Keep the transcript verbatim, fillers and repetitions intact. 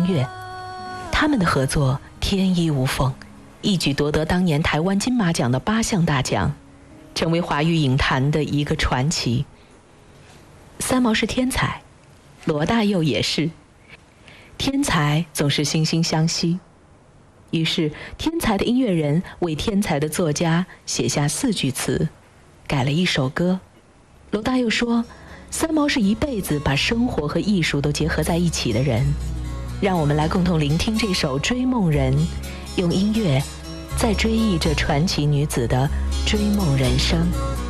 乐。他们的合作天衣无缝，一举夺得当年台湾金马奖的八项大奖，成为华语影坛的一个传奇。三毛是天才，罗大佑也是。天才总是惺惺相惜，于是天才的音乐人为天才的作家写下四句词，改了一首歌。罗大佑说，三毛是一辈子把生活和艺术都结合在一起的人。让我们来共同聆听这首《追梦人》，用音乐在追忆这传奇女子的追梦人生。